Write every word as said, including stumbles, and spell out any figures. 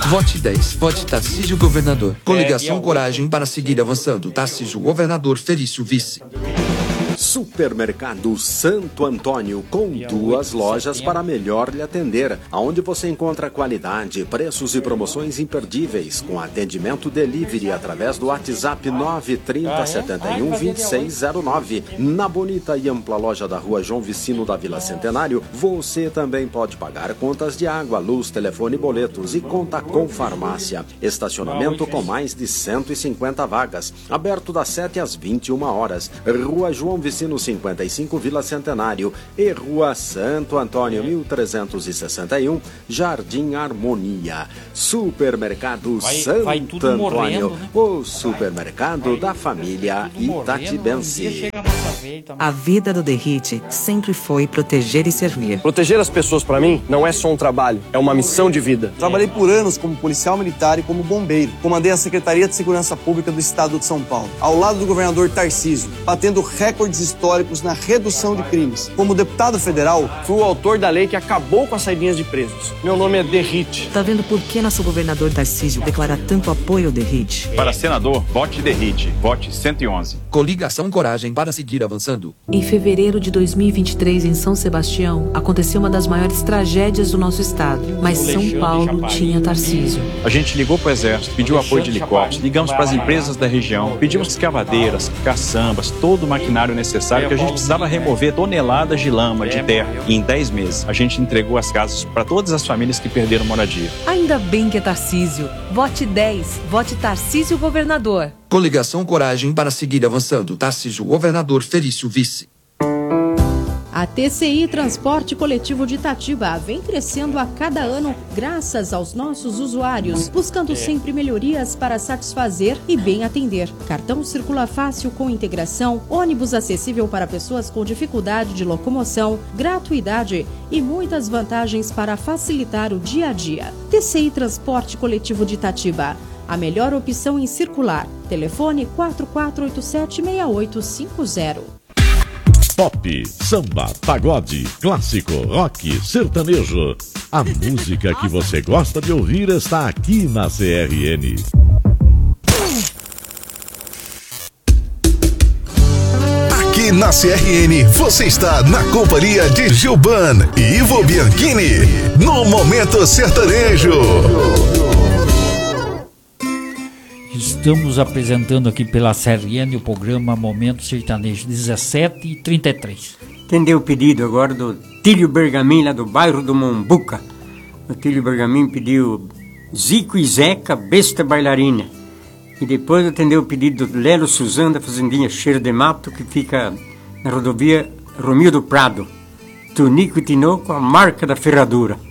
Vote dez. Vote Tarcísio Governador. Coligação Coragem para seguir avançando. Tarcísio Governador, Felício Vice. Supermercado Santo Antônio, com duas lojas para melhor lhe atender, onde você encontra qualidade, preços e promoções imperdíveis, com atendimento delivery através do WhatsApp nove trinta, setenta e um, vinte e seis zero nove. Na bonita e ampla loja da Rua João Vicino da Vila Centenário, você também pode pagar contas de água, luz, telefone e boletos, e conta com farmácia. Estacionamento com mais de cento e cinquenta vagas, aberto das sete às vinte e uma horas. Rua João Vicino cinquenta e cinco, Vila Centenário, e Rua Santo Antônio mil trezentos e sessenta e um, Jardim Harmonia. Supermercado vai, Santo vai Antônio, morrendo, né? O supermercado vai, da família itatibense. A vida do Derrite sempre foi proteger e servir. Proteger as pessoas, para mim, não é só um trabalho, é uma missão de vida. Trabalhei por anos como policial militar e como bombeiro. Comandei a Secretaria de Segurança Pública do Estado de São Paulo, ao lado do governador Tarcísio, batendo recordes históricos na redução de crimes. Como deputado federal, fui o autor da lei que acabou com as saidinhas de presos. Meu nome é Derrite. Tá vendo por que nosso governador Tarcísio declara tanto apoio ao Derrite? Para senador, vote Derrite. Vote cento e onze. Coligação Coragem para seguir avançando. Em fevereiro de dois mil e vinte e três, em São Sebastião, aconteceu uma das maiores tragédias do nosso estado. Mas São Paulo tinha Tarcísio. A gente ligou para o Exército, pediu apoio de helicópteros, ligamos para as empresas da região, pedimos escavadeiras, caçambas, todo o maquinário necessário, que a gente precisava remover toneladas de lama, de terra. E em dez meses, a gente entregou as casas para todas as famílias que perderam moradia. Ainda bem que é Tarcísio. Vote dez. Vote Tarcísio Governador. Coligação Coragem para seguir avançando. Tarcísio Governador, Felício Vice. A T C I Transporte Coletivo de Itatiba vem crescendo a cada ano graças aos nossos usuários, buscando sempre melhorias para satisfazer e bem atender. Cartão circula fácil com integração, ônibus acessível para pessoas com dificuldade de locomoção, gratuidade e muitas vantagens para facilitar o dia a dia. T C I Transporte Coletivo de Itatiba, a melhor opção em circular. Telefone quatro quatro oito sete, seis oito cinco zero. Pop, samba, pagode, clássico, rock, sertanejo. A música que você gosta de ouvir está aqui na C R N. Aqui na C R N, você está na companhia de Gilban e Ivo Bianchini, no Momento Sertanejo. Estamos apresentando aqui pela C R N o programa Momento Sertanejo, dezessete e trinta e três. Atendeu o pedido agora do Tílio Bergamin, lá do bairro do Mombuca. O Tílio Bergamin pediu Zico e Zeca, Besta Bailarina. E depois atendeu o pedido do Lelo Suzano, da fazendinha Cheiro de Mato, que fica na rodovia Romildo Prado. Tunico e Tinoco, a marca da ferradura.